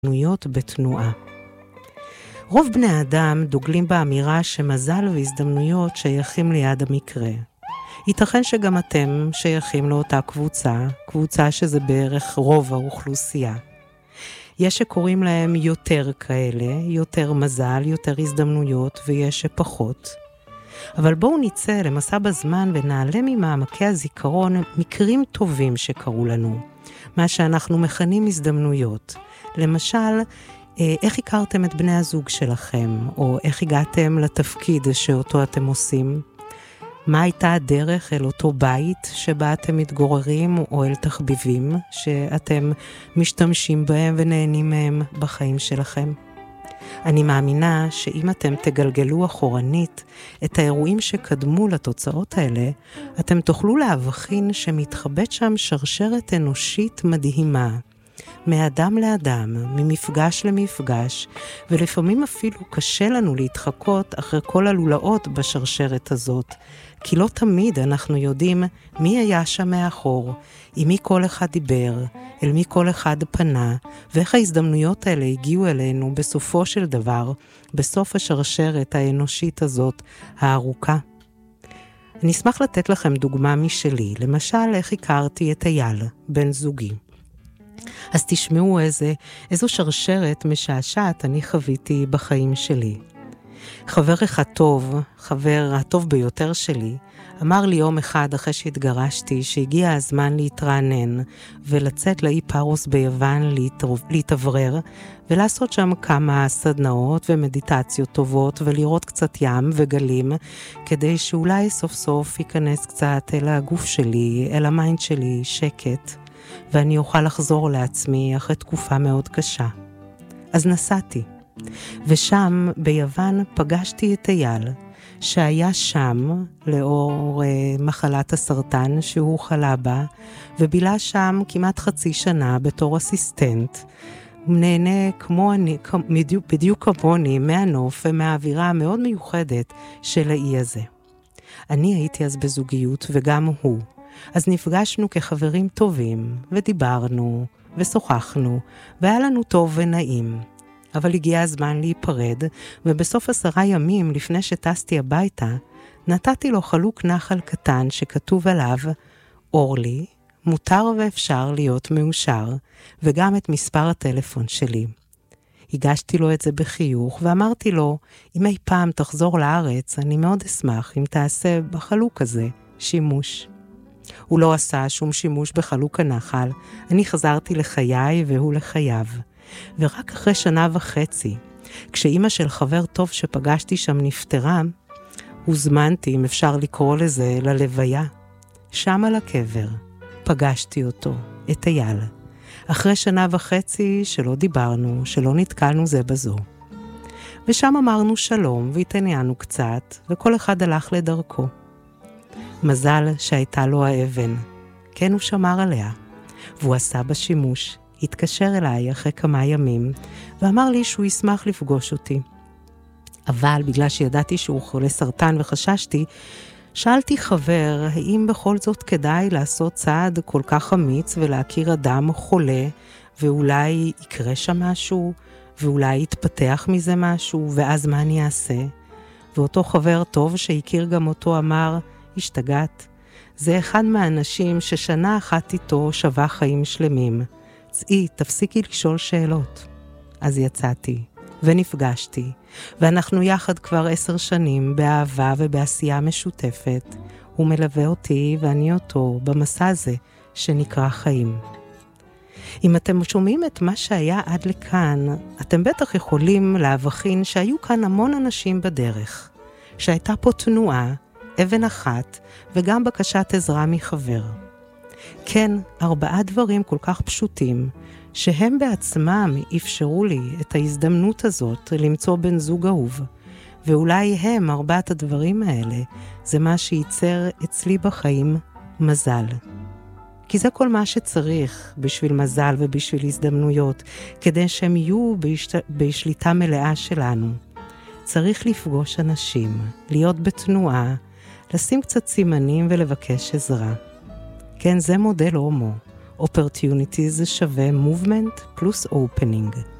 הזדמנויות בתנועה. רוב בני האדם דוגלים באמירה שמזל והזדמנויות שייכים ליד המקרה. ייתכן שגם אתם שייכים לאותה קבוצה שזה בערך רוב האוכלוסייה. יש שקוראים להם יותר כאלה, יותר מזל, יותר הזדמנויות, ויש שפחות. אבל בואו נצא למסע בזמן ונעלה ממעמקי הזיכרון מקרים טובים שקרו לנו, מה שאנחנו מכנים הזדמנויות. למשל, איך הכרתם את בני הזוג שלכם, או איך הגעתם לתפקיד שאותו אתם עושים? מה הייתה הדרך אל אותו בית שבה אתם מתגוררים, או אל תחביבים שאתם משתמשים בהם ונהנים מהם בחיים שלכם? אני מאמינה שאם אתם תגלגלו אחורנית את האירועים שקדמו לתוצאות האלה, אתם תוכלו להבחין שמתחבאת שם שרשרת אנושית מדהימה, מאדם לאדם, ממפגש למפגש, ולפעמים אפילו קשה לנו להתחקות אחרי כל הלולאות בשרשרת הזאת, כי לא תמיד אנחנו יודעים מי היה שם מאחור, עם מי כל אחד דיבר, אל מי כל אחד פנה, ואיך ההזדמנויות האלה הגיעו אלינו בסופו של דבר, בסוף השרשרת האנושית הזאת הארוכה. אני אשמח לתת לכם דוגמה משלי, למשל איך הכרתי את אייל, בן זוגי. אז תשמעו איזו שרשרת משעשעת אני חוויתי בחיים שלי. חבר אחד טוב, חבר הטוב ביותר שלי, אמר לי יום אחד אחרי שהתגרשתי שהגיע הזמן להתרענן ולצאת לאי פארוס ביוון להתאוורר ולעשות שם כמה סדנאות ומדיטציות טובות ולראות קצת ים וגלים כדי שאולי סוף סוף ייכנס קצת אל הגוף שלי, אל המיינד שלי שקט ואני אוכל לחזור לעצמי אחרי תקופה מאוד קשה. אז נסעתי. ושם ביוון פגשתי את אייל, שהיה שם לאור מחלת הסרטן שהוא חלה בה, ובילה שם כמעט חצי שנה בתור אסיסטנט. הוא נהנה בדיוק כמוני מהנוף ומהאווירה המאוד מיוחדת של האי הזה. אני הייתי אז בזוגיות וגם הוא. אז נפגשנו כחברים טובים, ודיברנו, ושוחחנו, והיה לנו טוב ונעים. אבל הגיע הזמן להיפרד, ובסוף 10 ימים לפני שטסתי הביתה, נתתי לו חלוק נחל קטן שכתוב עליו, אורלי, מותר ואפשר להיות מאושר, וגם את מספר הטלפון שלי. הגשתי לו את זה בחיוך, ואמרתי לו, אם אי פעם תחזור לארץ, אני מאוד אשמח אם תעשה בחלוק הזה שימוש. הוא לא עשה שום שימוש בחלוק הנחל, אני חזרתי לחיי והוא לחייו. ורק אחרי 1.5 שנה, כשאימא של חבר טוב שפגשתי שם נפטרה, הוזמנתי, אם אפשר לקרוא לזה, ללוויה. שם על הקבר פגשתי אותו, את אייל. אחרי 1.5 שנה שלא דיברנו, שלא נתקלנו זה בזו. ושם אמרנו שלום והתעניינו קצת, וכל אחד הלך לדרכו. מזל שהייתה לו האבן. כן, הוא שמר עליה. והוא עשה בה שימוש. התקשר אליי אחרי כמה ימים, ואמר לי שהוא ישמח לפגוש אותי. אבל בגלל שידעתי שהוא חולה סרטן וחששתי, שאלתי חבר, האם בכל זאת כדאי לעשות צעד כל כך אמיץ ולהכיר אדם חולה, ואולי יקרה שם משהו, ואולי יתפתח מזה משהו, ואז מה אני אעשה? ואותו חבר טוב שהכיר גם אותו אמר, השתגעת. זה אחד מהאנשים ששנה אחת איתו שווה חיים שלמים. צאי, תפסיקי לשאול שאלות. אז יצאתי ונפגשתי, ואנחנו יחד כבר 10 שנים באהבה ובעשייה משותפת. הוא מלווה אותי ואני אותו במסע הזה שנקרא חיים. אם אתם שומעים את מה שהיה עד לכאן, אתם בטח יכולים להבחין שהיו כאן המון אנשים בדרך, שהייתה פה תנועה, אבן אחת, וגם בקשת עזרה מחבר. כן, 4 דברים כל כך פשוטים, שהם בעצמם אפשרו לי את ההזדמנות הזאת למצוא בן זוג אהוב, ואולי הם 4 הדברים האלה, זה מה שייצר אצלי בחיים מזל. כי זה כל מה שצריך בשביל מזל ובשביל הזדמנויות, כדי שהם יהיו בשליטה מלאה שלנו. צריך לפגוש אנשים, להיות בתנועה, לשים קצת סימנים ולבקש עזרה. כן, זה מודל הומו. Opportunities שווה movement פלוס opening.